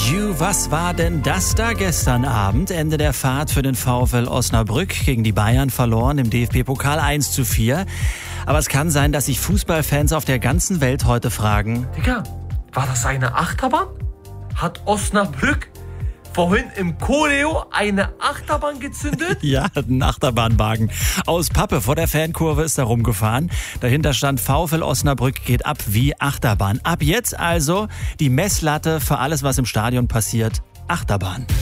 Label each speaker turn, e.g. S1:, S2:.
S1: You, was war denn das da gestern Abend? Ende der Fahrt für den VfL Osnabrück gegen die Bayern verloren im DFB-Pokal 1:4. Aber es kann sein, dass sich Fußballfans auf der ganzen Welt heute fragen:
S2: Digga, war das eine Achterbahn? Hat Osnabrück vorhin im Choreo eine Achterbahn gezündet?
S1: Ja, ein Achterbahnwagen aus Pappe vor der Fankurve ist da rumgefahren. Dahinter stand: VfL Osnabrück geht ab wie Achterbahn. Ab jetzt also die Messlatte für alles, was im Stadion passiert: Achterbahn.